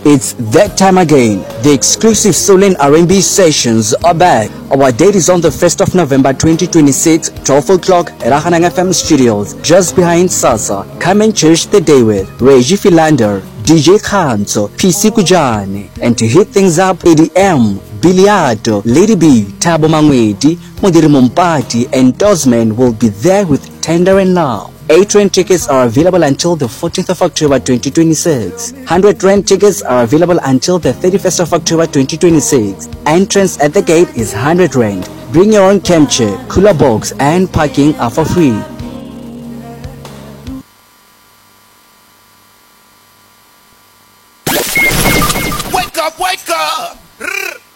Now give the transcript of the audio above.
It's that time again. The exclusive Soul and R&B sessions are back. Our date is on the 1st of November 2026, 12 o'clock at Hanang FM Studios, just behind Sasa. Come and cherish the day with Reggie Philander, DJ Khanzo, PC Kujane, and to hit things up, ADM, Biliato, Lady B, Tabo Mangwedi, Mudiri Mumpati, and Dozman will be there with Tender and Love. 8 rand tickets are available until the 14th of October 2026. 100 rand tickets are available until the 31st of October 2026. Entrance at the gate is 100 rand. Bring your own camp chair, cooler box, and parking are for free.